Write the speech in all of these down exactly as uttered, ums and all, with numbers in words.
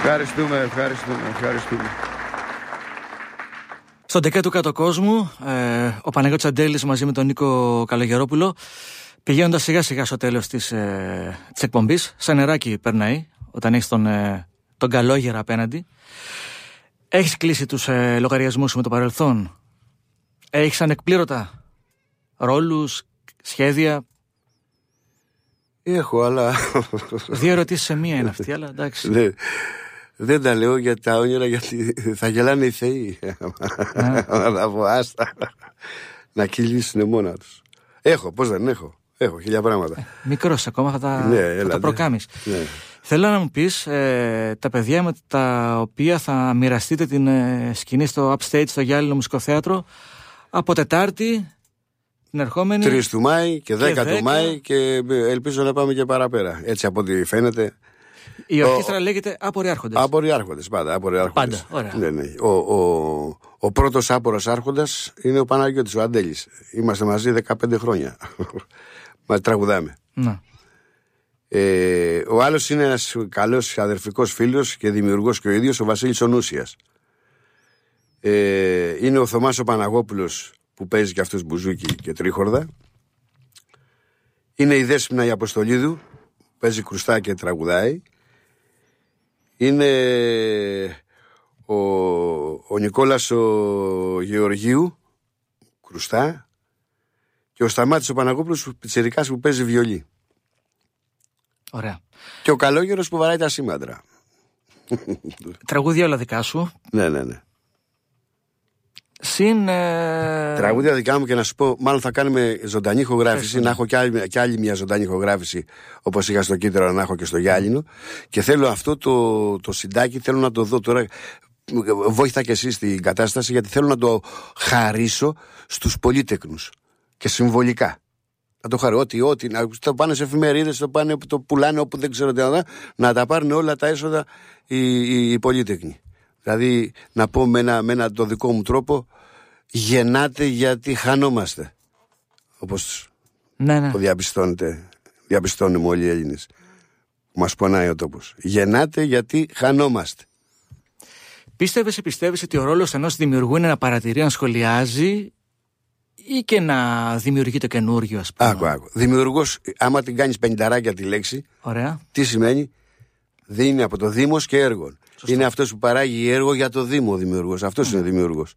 Ευχαριστούμε, ευχαριστούμε, ευχαριστούμε. Στον τεκέ του κάτω κόσμου, ε, ο Παναγιώτης Αντέλης μαζί με τον Νίκο Καλογερόπουλο, πηγαίνοντας σιγά σιγά στο τέλος της, ε, της εκπομπής, σαν νεράκι περνάει, όταν έχεις τον, ε, τον Καλόγερα απέναντι. Έχεις κλείσει τους ε, λογαριασμούς σου με το παρελθόν. Έχεις ανεκπλήρωτα ρόλους, σχέδια. Έχω, αλλά... Δύο ερωτήσεις σε μία είναι αυτή, αλλά εντάξει. Δεν, δεν τα λέω για τα όνειρα, γιατί θα γελάνε οι θεοί. Να τα πω, άστα. Να κυλήσουν μόνα τους. Έχω, πώς δεν έχω. Έχω χίλια πράγματα. Ε, μικρός ακόμα, θα τα, ναι, θα έλα, τα προκάμεις. Ναι. Θέλω να μου πεις ε, τα παιδιά με τα οποία θα μοιραστείτε την ε, σκηνή στο Upstage, στο Γυάλινο Μουσικοθέατρο, από Τετάρτη την ερχόμενη. τρεις του Μάη και δέκα δέκα του Μάη, και ελπίζω να πάμε και παραπέρα. Έτσι από ό,τι φαίνεται. Η ορχήστρα ο... λέγεται Άποροι Άρχοντες. Άποροι Άρχοντες, πάντα. Άποροι Άρχοντες. Πάντα, ωραία. Ναι, ναι. Ο, ο, ο πρώτος άπορος άρχοντας είναι ο Παναγιώτης, ο Αντέλης. Είμαστε μαζί δεκαπέντε χρόνια. Μας τραγουδάμε. Να. Ε, ο άλλος είναι ένας καλός αδερφικός φίλος και δημιουργός και ο ίδιος, ο Βασίλης ο Νούσιας. Ε, είναι ο Θωμάς ο Παναγόπουλος, που παίζει και αυτός μπουζούκι και τρίχορδα. Είναι η Δέσποινα η Αποστολίδου, παίζει κρουστά και τραγουδάει. Είναι ο, ο Νικόλας ο Γεωργίου, κρουστά. Και ο Σταμάτης ο Παναγόπουλος, πιτσιρικάς, που παίζει βιολί. Ωραία. Και ο Καλόγερος που βαράει τα σήμαντρα. Τραγούδια όλα δικά σου. Ναι, ναι, ναι. Συν. Ε... Τραγούδια δικά μου, και να σου πω, μάλλον θα κάνουμε ζωντανή ηχογράφηση. Να έχω κι άλλη, κι άλλη μια ζωντανή ηχογράφηση, όπως είχα στο Κύτταρο, να έχω και στο Γυάλινο. Και θέλω αυτό το, το συντάκι, θέλω να το δω τώρα. Βοήθα κι εσύ στην κατάσταση, γιατί θέλω να το χαρίσω στους πολύτεκνους. Και συμβολικά. Να το χαρώ, ό,τι, ό,τι, να το πάνε σε εφημερίδες, το, πάνε, το πουλάνε όπου δεν ξέρω τι, να, να τα πάρουν όλα τα έσοδα οι, οι, οι πολύτεκνοι. Δηλαδή, να πω με ένα, με ένα το δικό μου τρόπο, γεννάτε γιατί χανόμαστε. Όπως ναι, ναι. το διαπιστώνετε, διαπιστώνουμε όλοι οι Έλληνες. Μας πονάει ο τόπος. Γεννάτε γιατί χανόμαστε. Πίστευες ή πιστεύεις ότι ο ρόλος ενός δημιουργού είναι να παρατηρεί, να σχολιάζει, ή και να δημιουργεί το καινούργιο, ας πούμε? Άκου, άκου. Δημιουργός, άμα την κάνεις πενηνταράκια τη λέξη, ωραία. Τι σημαίνει? Δίνει από το Δήμος και έργων. Σωστό. Είναι αυτός που παράγει έργο για το Δήμο ο δημιουργός. Αυτός mm. είναι δημιουργός.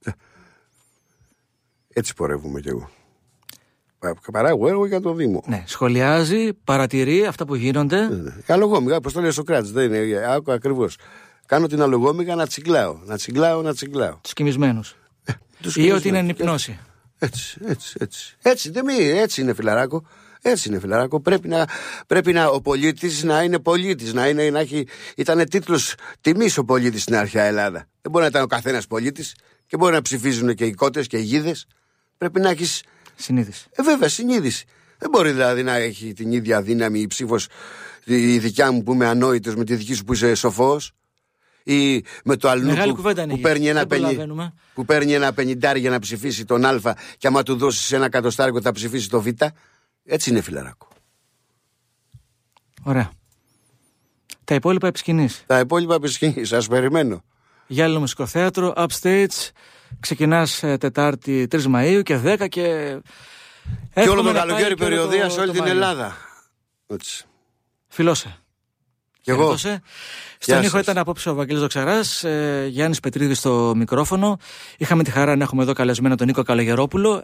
Έτσι πορεύουμε κι εγώ. Παράγω έργο για το Δήμο. Ναι, σχολιάζει, παρατηρεί αυτά που γίνονται. Ναι, ναι. Αλογόμηγα, όπως το λέει ο Σοκράτης. Δεν είναι, άκου ακριβώς. Κάνω την αλογόμηγα να τσιγκλάω. Να τσιγκλάω, να τσιγκλάω. Τους κοιμισμένους. Ε, ή ότι είναι νυπνώση. Έτσι, έτσι, έτσι. Έτσι, δεν μη, έτσι είναι, φιλαράκο. Έτσι είναι, φιλαράκο. Πρέπει να, πρέπει να ο πολίτης να είναι πολίτης. Να, είναι, να έχει. Ήταν τίτλος τιμής ο πολίτης στην αρχαία Ελλάδα. Δεν μπορεί να ήταν ο καθένας πολίτης, και μπορεί να ψηφίζουν και οι κότες και οι γίδες. Πρέπει να έχεις. Συνείδηση. Ε, βέβαια, συνείδηση. Δεν μπορεί δηλαδή να έχει την ίδια δύναμη η ψήφος η δικιά μου που είμαι ανόητος με τη δική σου που είσαι σοφός. Ή με το αλλού που, που, παίρνει ένα πενι, που παίρνει ένα πενιντάρι για να ψηφίσει τον Α, και άμα του δώσεις ένα εκατοστάρικο θα ψηφίσει το Β. Έτσι είναι, φιλαράκο. Ωραία. Τα υπόλοιπα επισκηνής. Τα υπόλοιπα επισκηνής, σας περιμένω. Γυάλινο Μουσικοθέατρο, Upstage. Ξεκινάς ε, Τετάρτη τρεις Μαΐου και δέκα και... Και όλο το καλοκαίρι περιοδία σε όλη την Ελλάδα. Έτσι. Φιλώσε. Κι εγώ. Στον ήχο ήταν απόψε ο Βαγγέλης Δοξαράς, ε, Γιάννης Πετρίδης στο μικρόφωνο. Είχαμε τη χαρά να έχουμε εδώ καλεσμένο τον Νίκο Καλογερόπουλο.